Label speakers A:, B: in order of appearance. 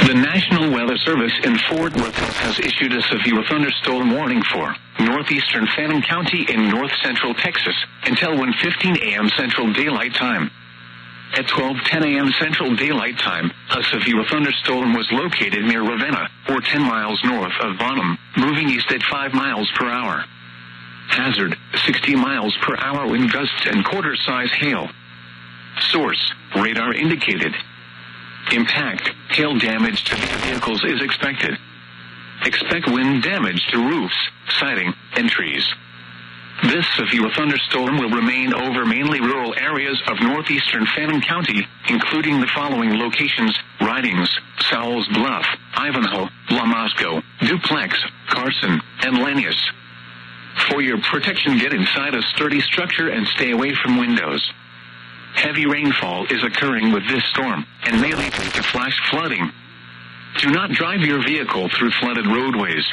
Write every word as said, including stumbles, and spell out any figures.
A: The National Weather Service in Fort Worth has issued a severe thunderstorm warning for northeastern Fannin County in north-central Texas until one fifteen a.m. Central Daylight Time. At twelve ten a.m. Central Daylight Time, a severe thunderstorm was located near Ravenna, or ten miles north of Bonham, moving east at five miles per hour. Hazard, sixty miles per hour wind gusts and quarter-size hail. Source, radar indicated. Impact, hail damage to vehicles is expected. Expect wind damage to roofs, siding, and trees. This severe thunderstorm will remain over mainly rural areas of northeastern Fannin County, including the following locations: Ridings, Sowles Bluff, Ivanhoe, Lamasco, Duplex, Carson, and Lanius. For your protection, get inside a sturdy structure and stay away from windows. Heavy rainfall is occurring with this storm and may lead to flash flooding. Do not drive your vehicle through flooded roadways.